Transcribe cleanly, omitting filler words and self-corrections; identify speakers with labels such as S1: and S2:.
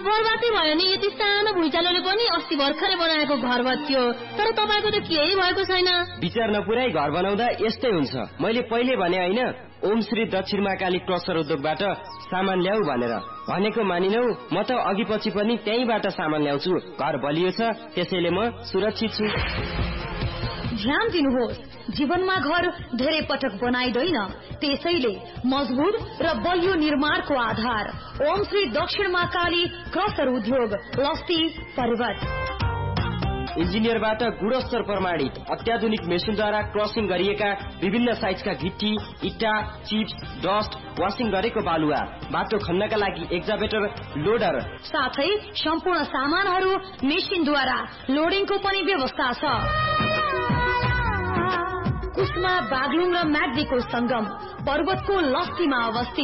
S1: बर्बादै भयो नि। यति सानो भुइँचालोले पनि अस्ति भर्खरै बनाएको घर भत्कियो, तर तपाईको त केही भएको छैन।
S2: विचार नपुराई घर बनाउँदा यस्तै हुन्छ। मैले पहिले भने हैन, ओम श्री दक्षिण महाकाली क्रसर उद्योगबाट सामान ल्याऊ भनेर। भनेको मानिनौ, म त अघि पछि पनि त्यहीबाट सामान ल्याउँछु। घर बलियो छ, त्यसैले म सुरक्षित छु।
S3: ध्यान दिनुहोस्, जीवनमा घर धेरै पटक बनाइदैन, त्यसैले मजबुत र बलियो निर्माणको आधार ओम श्री दक्षिण महाकाली क्रसर उद्योग, लस्ती, पर्वत।
S2: इन्जिनियरबाट गुणस्तर प्रमाणित अत्याधुनिक मेसिनद्वारा क्रसिङ गरिएका विभिन्न साइजका गिट्टी, इट्टा, चिप्स, डस्ट, वाशिङ गरेको बालुवा, बाटो खन्नका लागि एक्जाभेटर, लोडर,
S3: साथै सम्पूर्ण सामानहरू मेसिनद्वारा लोडिङको पनि व्यवस्था छ। कुस्मा, बागलुङ र म्याग्दीको संगम पर्वतको लस्तीमा अवस्थित